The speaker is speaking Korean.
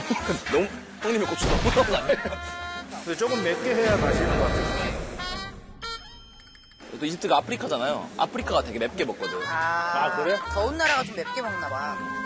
너무 형님의 고추 너무 나오네. 근데 조금 맵게 해야 맛있는 것 같아요. 또 이집트가 아프리카잖아요. 아프리카가 되게 맵게 먹거든. 아, 그래? 더운 나라가 좀 맵게 먹나 봐.